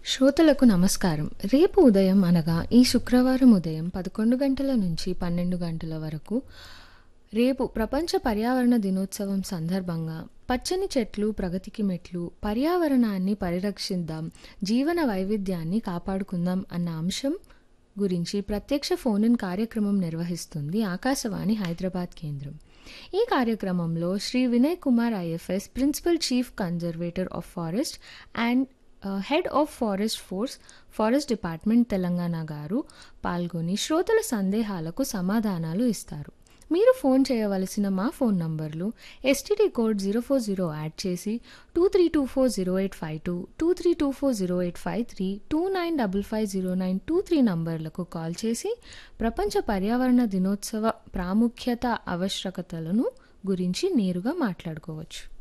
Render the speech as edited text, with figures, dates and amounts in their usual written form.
శ్రోతలకు నమస్కారం. రేపు ఉదయం అనగా ఈ శుక్రవారం ఉదయం 11 గంటల నుంచి 12 గంటల వరకు రేపు ప్రపంచ పర్యావరణ దినోత్సవం సందర్భంగా పచ్చని చెట్లు ప్రగతికి మెట్లు, పర్యావరణాన్ని పరిరక్షిద్దాం, జీవన వైవిధ్యాన్ని కాపాడుకుందాం అన్న అంశం గురించి ప్రత్యక్ష ఫోన్ ఇన్ కార్యక్రమం నిర్వహిస్తుంది ఆకాశవాణి హైదరాబాద్ కేంద్రం. ఈ కార్యక్రమంలో Shri Vinay Kumar IFS, principal chief conservator of forest and head of forest forest department Telangana గారు పాల్గొని శ్రోతల సందేహాలకు సమాధానాలు ఇస్తారు. మీరు ఫోన్ చేయవలసిన మా ఫోన్ నంబర్లు ఎస్టీడీ కోడ్ 040 యాడ్ చేసి 23240852, 23240853, 29550923 నంబర్లకు కాల్ చేసి ప్రపంచ పర్యావరణ దినోత్సవ ప్రాముఖ్యత, ఆవశ్యకతలను గురించి నేరుగా మాట్లాడుకోవచ్చు.